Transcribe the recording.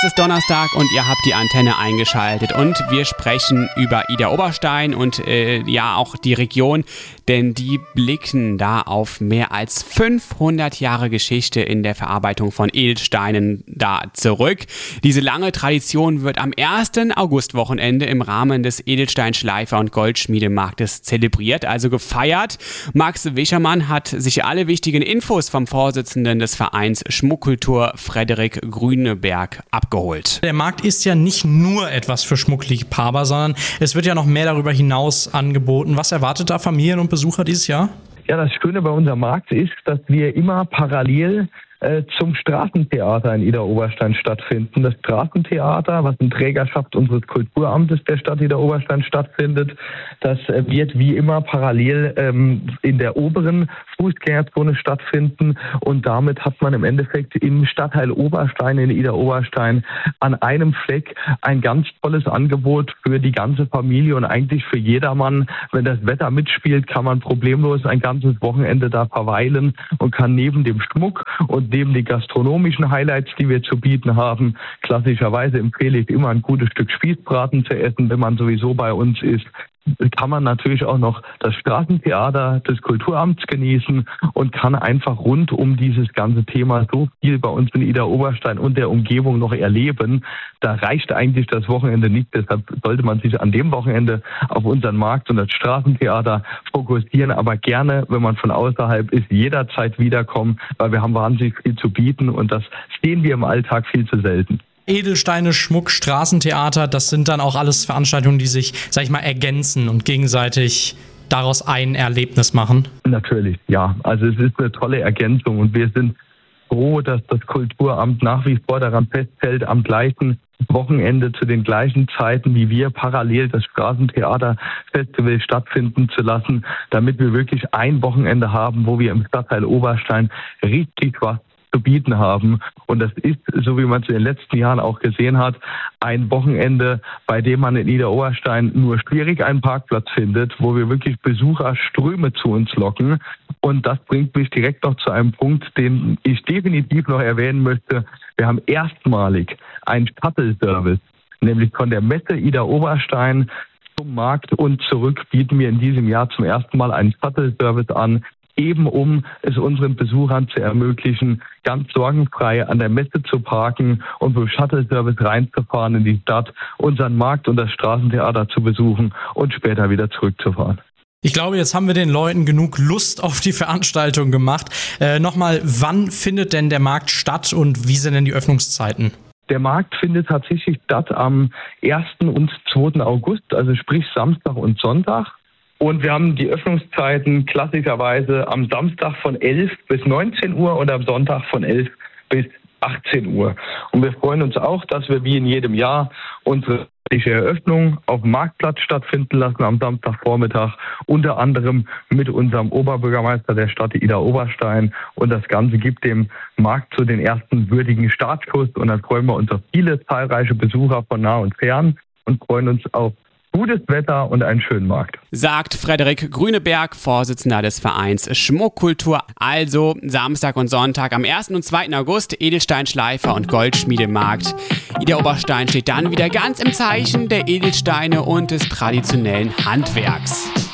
Es ist Donnerstag und ihr habt die Antenne eingeschaltet und wir sprechen über Idar-Oberstein und auch die Region, denn die blicken da auf mehr als 500 Jahre Geschichte in der Verarbeitung von Edelsteinen da zurück. Diese lange Tradition wird am 1. Augustwochenende im Rahmen des Edelstein-Schleifer- und Goldschmiedemarktes zelebriert, also gefeiert. Max Wischermann hat sich alle wichtigen Infos vom Vorsitzenden des Vereins Schmuckkultur, Frederik Grüneberg, abgeholt. Der Markt ist ja nicht nur etwas für Schmuckliebhaber, sondern es wird ja noch mehr darüber hinaus angeboten. Was erwartet da Familien und Besucher dieses Jahr? Ja, das Schöne bei unserem Markt ist, dass wir immer parallel zum Straßentheater in Idar-Oberstein stattfinden. Das Straßentheater, was in Trägerschaft unseres Kulturamtes der Stadt Idar-Oberstein stattfindet, das wird wie immer parallel in der oberen Fußgängerzone stattfinden und damit hat man im Endeffekt im Stadtteil Oberstein in Idar-Oberstein an einem Fleck ein ganz tolles Angebot für die ganze Familie und eigentlich für jedermann. Wenn das Wetter mitspielt, kann man problemlos ein ganzes Wochenende da verweilen und kann neben dem Schmuck und neben den gastronomischen Highlights, die wir zu bieten haben, klassischerweise empfehle ich immer ein gutes Stück Spießbraten zu essen, wenn man sowieso bei uns ist. Kann man natürlich auch noch das Straßentheater des Kulturamts genießen und kann einfach rund um dieses ganze Thema so viel bei uns in Idar-Oberstein und der Umgebung noch erleben. Da reicht eigentlich das Wochenende nicht. Deshalb sollte man sich an dem Wochenende auf unseren Markt und das Straßentheater fokussieren. Aber gerne, wenn man von außerhalb ist, jederzeit wiederkommen, weil wir haben wahnsinnig viel zu bieten und das sehen wir im Alltag viel zu selten. Edelsteine, Schmuck, Straßentheater, das sind dann auch alles Veranstaltungen, die sich, sag ich mal, ergänzen und gegenseitig daraus ein Erlebnis machen? Natürlich, ja. Also es ist eine tolle Ergänzung und wir sind froh, dass das Kulturamt nach wie vor daran festhält, am gleichen Wochenende zu den gleichen Zeiten wie wir parallel das Straßentheaterfestival stattfinden zu lassen, damit wir wirklich ein Wochenende haben, wo wir im Stadtteil Oberstein richtig was zu bieten haben. Und das ist, so wie man es in den letzten Jahren auch gesehen hat, ein Wochenende, bei dem man in Idar-Oberstein nur schwierig einen Parkplatz findet, wo wir wirklich Besucherströme zu uns locken. Und das bringt mich direkt noch zu einem Punkt, den ich definitiv noch erwähnen möchte. Wir haben erstmalig einen Shuttle-Service, nämlich von der Messe Idar-Oberstein zum Markt und zurück bieten wir in diesem Jahr zum ersten Mal einen Shuttle-Service an, eben um es unseren Besuchern zu ermöglichen, ganz sorgenfrei an der Messe zu parken und mit dem Shuttle-Service reinzufahren in die Stadt, unseren Markt und das Straßentheater zu besuchen und später wieder zurückzufahren. Ich glaube, jetzt haben wir den Leuten genug Lust auf die Veranstaltung gemacht. Nochmal, wann findet denn der Markt statt und wie sind denn die Öffnungszeiten? Der Markt findet tatsächlich statt am 1. und 2. August, also sprich Samstag und Sonntag. Und wir haben die Öffnungszeiten klassischerweise am Samstag von 11 bis 19 Uhr und am Sonntag von 11 bis 18 Uhr. Und wir freuen uns auch, dass wir wie in jedem Jahr unsere Eröffnung auf dem Marktplatz stattfinden lassen am Samstagvormittag, unter anderem mit unserem Oberbürgermeister der Stadt Idar-Oberstein. Und das Ganze gibt dem Markt zu den ersten würdigen Startschuss. Und dann freuen wir uns auf viele zahlreiche Besucher von nah und fern und freuen uns auf gutes Wetter und einen schönen Markt. Sagt Frederik Grüneberg, Vorsitzender des Vereins Schmuckkultur. Also Samstag und Sonntag am 1. und 2. August Edelsteinschleifer- und Goldschmiedemarkt. Idar-Oberstein steht dann wieder ganz im Zeichen der Edelsteine und des traditionellen Handwerks.